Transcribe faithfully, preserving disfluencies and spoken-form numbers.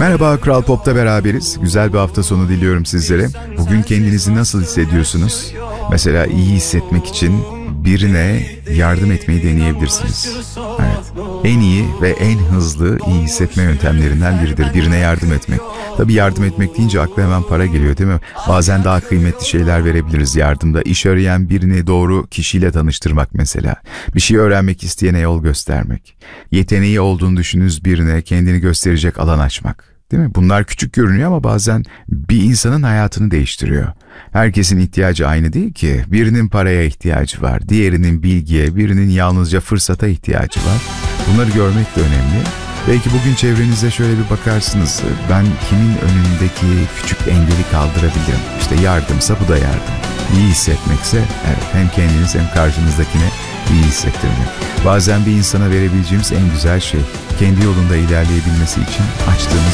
Merhaba, Kral Pop'ta beraberiz. Güzel bir hafta sonu diliyorum sizlere. Bugün kendinizi nasıl hissediyorsunuz? Mesela iyi hissetmek için birine yardım etmeyi deneyebilirsiniz. Evet. En iyi ve en hızlı iyi hissetme yöntemlerinden biridir birine yardım etmek. Tabii yardım etmek deyince akla hemen para geliyor, değil mi? Bazen daha kıymetli şeyler verebiliriz yardımda. İş arayan birini doğru kişiyle tanıştırmak mesela. Bir şey öğrenmek isteyene yol göstermek. Yeteneği olduğunu düşündüğünüz birine kendini gösterecek alan açmak. Değil mi? Bunlar küçük görünüyor ama bazen bir insanın hayatını değiştiriyor. Herkesin ihtiyacı aynı değil ki. Birinin paraya ihtiyacı var, diğerinin bilgiye, birinin yalnızca fırsata ihtiyacı var. Bunları görmek de önemli. Belki bugün çevrenize şöyle bir bakarsınız. Ben kimin önündeki küçük engeli kaldırabilirim? İşte yardımsa bu da yardım. İyi hissetmekse evet, hem kendiniz hem karşınızdakine iyi hissettirmek. Bazen bir insana verebileceğimiz en güzel şey kendi yolunda ilerleyebilmesi için açtığımız